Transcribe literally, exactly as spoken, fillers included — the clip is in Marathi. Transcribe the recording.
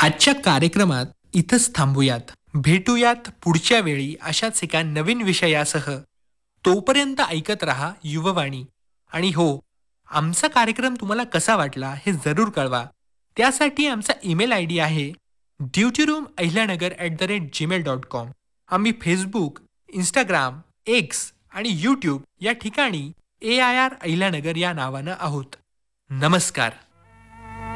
आजच्या कार्यक्रमात इथंच थांबूयात. भेटूयात पुढच्या वेळी अशाच एका नवीन विषयासह. तोपर्यंत ऐकत रहा युववाणी. आणि हो, आमचा कार्यक्रम तुम्हाला कसा वाटला हे जरूर कळवा. त्यासाठी आमचा ईमेल आय डी आहे ड्युटीरूम Ahilyanagar at the rate Gmail dot com. आम्ही फेसबुक, इंस्टाग्राम, एक्स आणि यूट्यूब या ठिकाणी ए आय आर अहिल्यानगर या नावानं आहोत. नमस्कार.